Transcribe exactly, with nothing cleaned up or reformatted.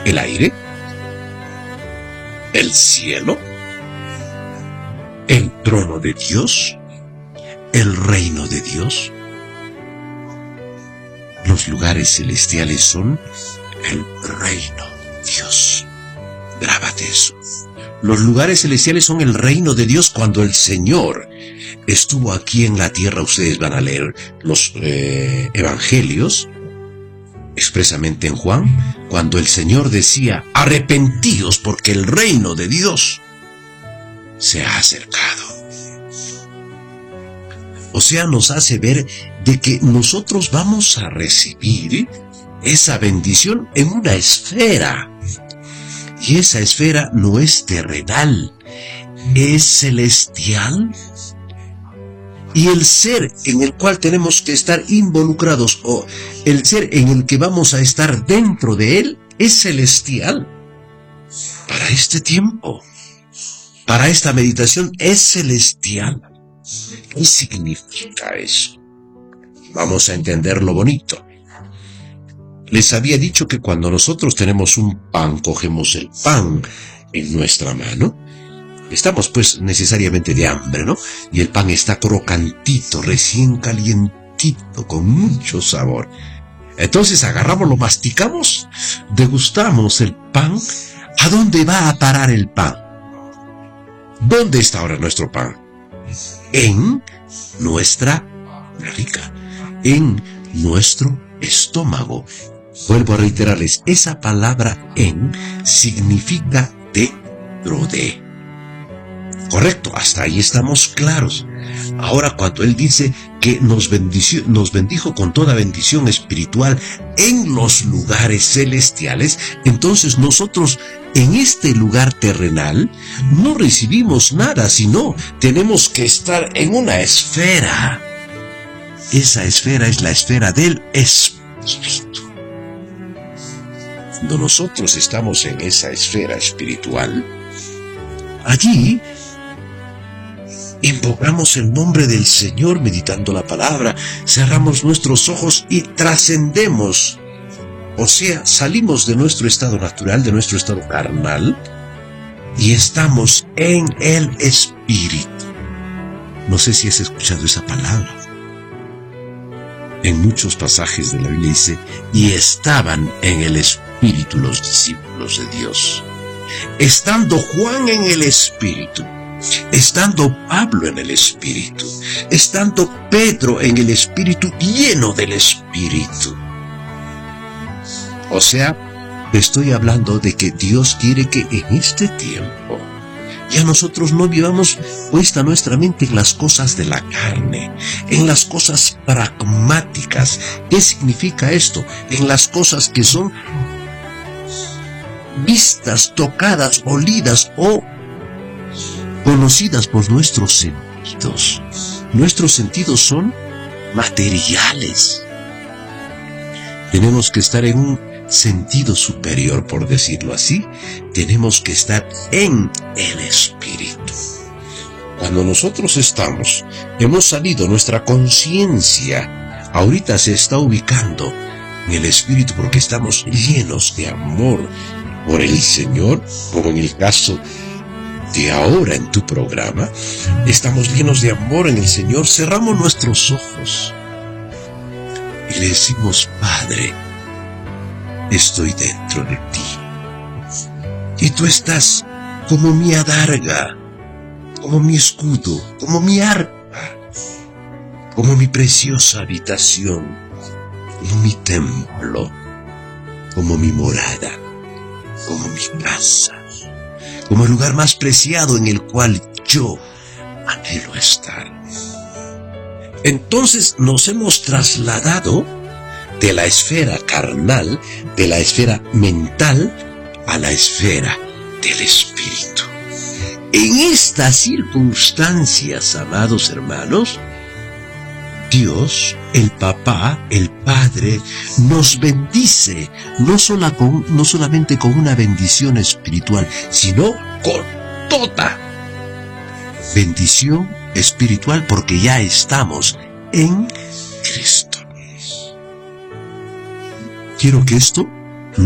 ¿El aire? ¿El cielo? ¿El trono de Dios? ¿El reino de Dios? Los lugares celestiales son el reino de Dios. Grábate eso. Los lugares celestiales son el reino de Dios. Cuando el Señor estuvo aquí en la tierra, ustedes van a leer los eh, evangelios, expresamente en Juan, cuando el Señor decía, arrepentíos porque el reino de Dios se ha acercado. O sea, nos hace ver de que nosotros vamos a recibir esa bendición en una esfera. Y esa esfera no es terrenal, es celestial. Y el ser en el cual tenemos que estar involucrados, o el ser en el que vamos a estar dentro de él, es celestial. Para este tiempo, para esta meditación, es celestial. ¿Qué significa eso? Vamos a entender lo bonito. Les había dicho que cuando nosotros tenemos un pan, cogemos el pan en nuestra mano, estamos pues necesariamente de hambre, ¿no? Y el pan está crocantito, recién calientito, con mucho sabor. Entonces agarramos, lo masticamos, degustamos el pan. ¿A dónde va a parar el pan? ¿Dónde está ahora nuestro pan? En nuestra barriga, en nuestro estómago. Vuelvo a reiterarles, esa palabra en significa dentro de. Correcto, hasta ahí estamos claros. Ahora, cuando Él dice que nos, bendició, nos bendijo con toda bendición espiritual en los lugares celestiales, entonces nosotros en este lugar terrenal no recibimos nada, sino tenemos que estar en una esfera. Esa esfera es la esfera del Espíritu. Cuando nosotros estamos en esa esfera espiritual, allí invocamos el nombre del Señor meditando la palabra, cerramos nuestros ojos y trascendemos. O sea, salimos de nuestro estado natural, de nuestro estado carnal, y estamos en el Espíritu. No sé si has escuchado esa palabra. En muchos pasajes de la Biblia dice, y estaban en el Espíritu los discípulos de Dios. Estando Juan en el Espíritu, estando Pablo en el Espíritu, estando Pedro en el Espíritu, lleno del Espíritu. O sea, te estoy hablando de que Dios quiere que en este tiempo ya nosotros no vivamos puesta nuestra mente en las cosas de la carne, en las cosas pragmáticas. ¿Qué significa esto? En las cosas que son vistas, tocadas, olidas o conocidas por nuestros sentidos. Nuestros sentidos son materiales. Tenemos que estar en un sentido superior, por decirlo así. Tenemos que estar en el Espíritu. Cuando nosotros estamos, hemos salido, nuestra conciencia ahorita se está ubicando en el Espíritu porque estamos llenos de amor por el Señor, como en el caso de ahora en tu programa. Estamos llenos de amor en el Señor, cerramos nuestros ojos y le decimos, Padre, estoy dentro de ti. Y tú estás como mi adarga, como mi escudo, como mi arpa, como mi preciosa habitación, como mi templo, como mi morada, como mi casa, como el lugar más preciado en el cual yo anhelo estar. Entonces nos hemos trasladado de la esfera carnal, de la esfera mental, a la esfera del Espíritu. En estas circunstancias, amados hermanos, Dios, el Papá, el Padre, nos bendice, no, sola con, no solamente con una bendición espiritual, sino con toda bendición espiritual, porque ya estamos en Cristo. Quiero que esto